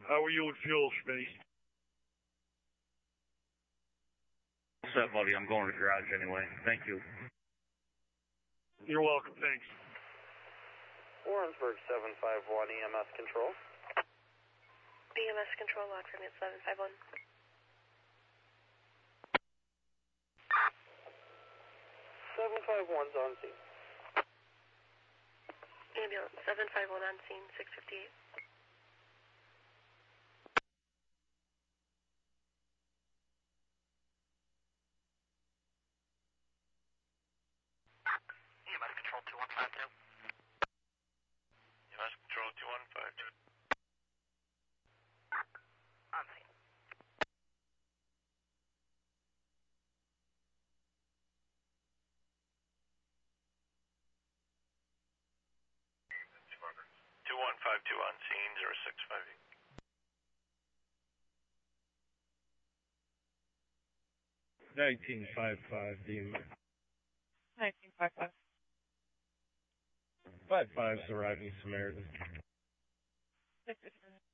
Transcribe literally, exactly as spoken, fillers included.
How are you with fuel, Schmitty? What's up, buddy? I'm going to the garage anyway. Thank you. You're welcome. Thanks. Warrensburg seven five one E M S control. E M S control log from it seven five one. seven five one's on scene. Ambulance seven five one on scene, six fifty-eight. E M S control two one five two. E M S control two one five two. On scene. two one five two on scene, zero six five eight. nineteen five five, Dean. nineteen five five. five five's arriving Samaritan. six fifty-nine.